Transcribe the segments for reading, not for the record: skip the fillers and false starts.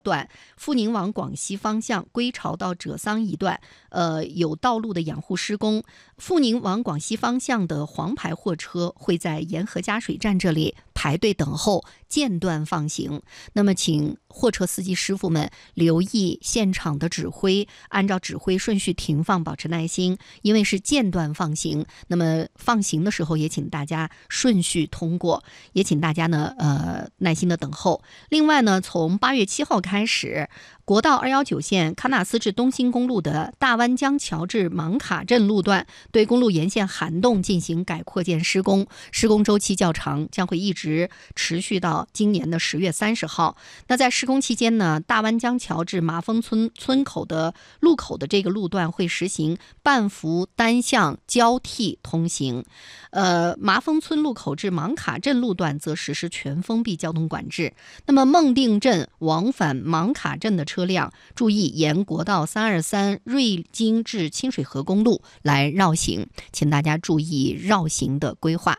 段阜宁往广西方向归巢到浙桑一段，有道路的养护施工。阜宁往广西方向的黄牌货车会在沿河加水站这里排队等候，间断放行。那么，请货车司机师傅们留意现场的指挥，按照指挥顺序停放，保持耐心，因为是间断放行。那么放行的时候，也请大家顺序通过，也请大家呢耐心的等候。另外呢，从8月7号开始，国道219线喀纳斯至东兴公路的大湾江桥至芒卡镇路段对公路沿线涵洞进行改扩建施工，施工周期较长，将会一直持续到今年的10月30号。那在施工期间呢，大湾江桥至麻峰村口的路口的这个路段会实行半幅单向交替通行，麻峰村路口至芒卡镇路段则实施全封闭交通管制。那么孟定镇往返芒卡镇的车辆注意沿国道323瑞金至清水河公路来绕行，请大家注意绕行的规划。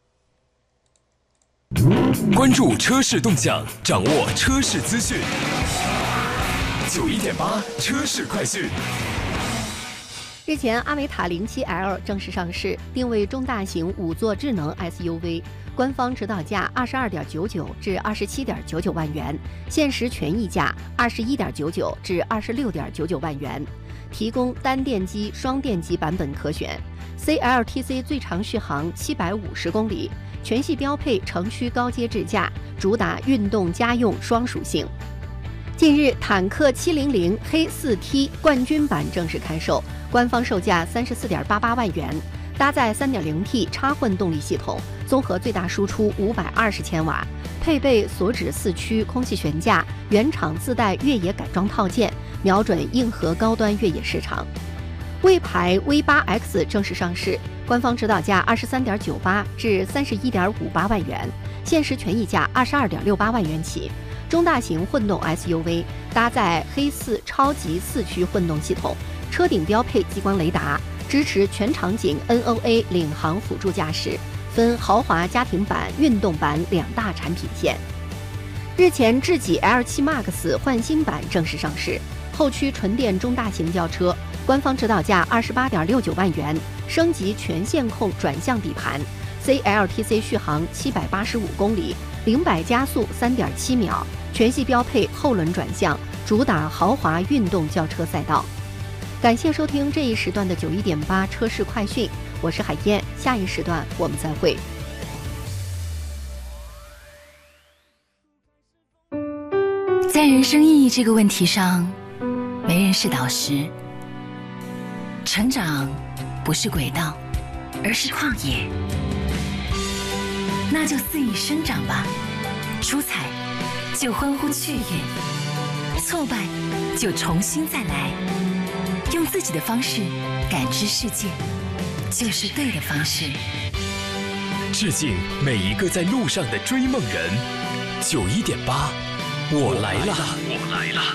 关注车市动向，掌握车市资讯。91.8车市快讯。 日前，阿维塔07L 正式上市，定位中大型5座智能 SUV， 官方指导价22.99至27.99万元，限时权益价21.99至26.99万元，提供单电机、双电机版本可选。CLTC 最长续航750公里，全系标配城区高阶智驾，主打运动家用双属性。近日，坦克700黑 4T 冠军版正式开售，官方售价34.88万元，搭载 3.0T 插混动力系统，综合最大输出520千瓦，配备锁止4驱空气悬架，原厂自带越野改装套件，瞄准硬核高端越野市场。魏牌 V8X 正式上市，官方指导价23.98至31.58万元，限时权益价22.68万元起。中大型混动 SUV， 搭载黑4超级4驱混动系统，车顶标配激光雷达，支持全场景 NOA 领航辅助驾驶，分豪华家庭版、运动版2大产品线。日前，智己 L7 Max 焕新版正式上市，后驱纯电中大型轿车，官方指导价28.69万元，升级全线控转向底盘 ，CLTC 续航785公里，0-100加速3.7秒，全系标配后轮转向，主打豪华运动轿车赛道。感谢收听这一时段的91.8车市快讯，我是海燕，下一时段我们再会。 在人生意义这个问题上，没人是导师。成长不是轨道，而是旷野。那就肆意生长吧，出彩就欢呼雀跃，挫败就重新再来，用自己的方式感知世界，就是对的方式。 致敬每一个在路上的追梦人。91.8，我来了，我来了。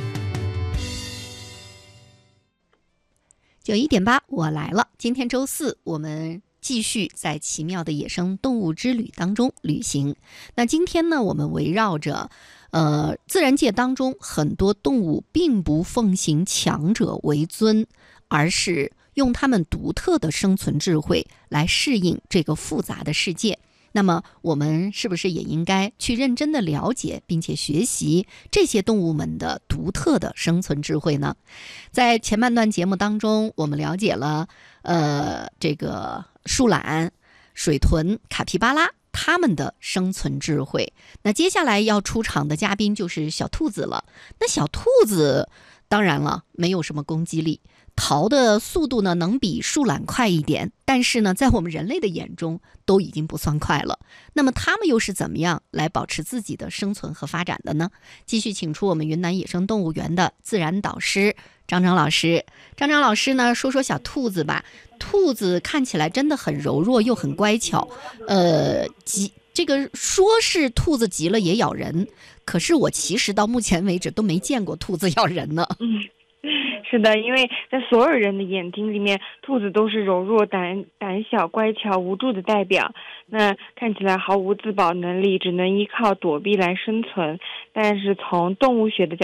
91.8，我来了。今天周四，我们继续在奇妙的野生动物之旅当中旅行。那今天呢，我们围绕着自然界当中很多动物并不奉行强者为尊，而是用它们独特的生存智慧来适应这个复杂的世界。那么我们是不是也应该去认真的了解并且学习这些动物们的独特的生存智慧呢？在前半段节目当中，我们了解了这个树懒、水豚、卡皮巴拉它们的生存智慧。那接下来要出场的嘉宾就是小兔子了。那小兔子当然了，没有什么攻击力，逃的速度呢能比树懒快一点，但是呢在我们人类的眼中都已经不算快了。那么它们又是怎么样来保持自己的生存和发展的呢？继续请出我们云南野生动物园的自然导师张张老师。张张老师呢，说说小兔子吧。兔子看起来真的很柔弱又很乖巧，这个说是兔子急了也咬人，可是我其实到目前为止都没见过兔子咬人呢。 是的，因为在所有人的眼睛里面，兔子都是柔弱、胆小、乖巧、无助的代表。那看起来毫无自保能力，只能依靠躲避来生存。但是从动物学的角